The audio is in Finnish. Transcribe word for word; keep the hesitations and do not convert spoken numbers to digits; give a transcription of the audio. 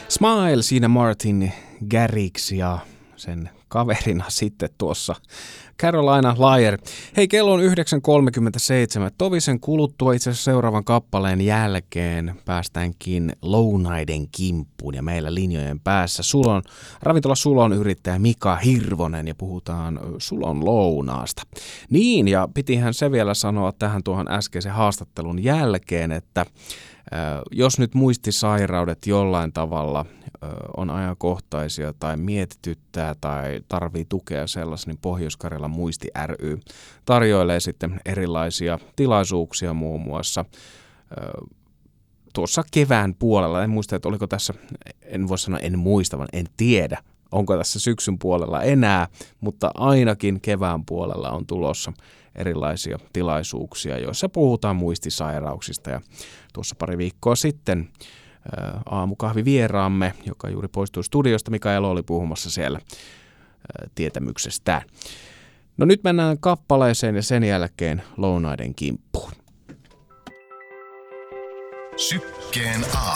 Smile siinä Martin Garrix ja sen kaverina sitten tuossa Carolina Liar. Hei, kello on yhdeksän kolmekymmentäseitsemän. Tovisen kuluttua itse asiassa seuraavan kappaleen jälkeen päästäänkin lounaiden kimppuun ja meillä linjojen päässä Sulon, ravintola Sulon yrittäjä Mika Hirvonen ja puhutaan Sulon lounaasta. Niin, ja pitihän se vielä sanoa tähän tuohon äskeisen haastattelun jälkeen, että jos nyt muistisairaudet jollain tavalla on ajankohtaisia tai mietityttää tai tarvii tukea sellaisen, niin Pohjois-Karjalan muisti ry tarjoilee sitten erilaisia tilaisuuksia muun muassa tuossa kevään puolella. En muista, että oliko tässä, en voi sanoa en muista, vaan en tiedä, onko tässä syksyn puolella enää, mutta ainakin kevään puolella on tulossa erilaisia tilaisuuksia, joissa puhutaan muistisairauksista. Ja tuossa pari viikkoa sitten ää, aamukahvivieraamme, joka juuri poistui studiosta, Mika Elo oli puhumassa siellä ää, tietämyksestään. No nyt mennään kappaleeseen ja sen jälkeen lounaiden kimppuun. Sykkeen A.